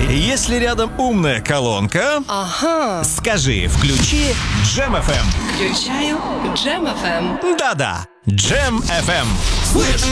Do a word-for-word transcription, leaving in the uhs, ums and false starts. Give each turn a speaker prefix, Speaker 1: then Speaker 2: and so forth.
Speaker 1: Если рядом умная колонка,
Speaker 2: Ага.
Speaker 1: скажи «включи Джем эф эм».
Speaker 2: Включаю Джем эф эм.
Speaker 1: Да-да, Джем эф эм.
Speaker 3: Слышь,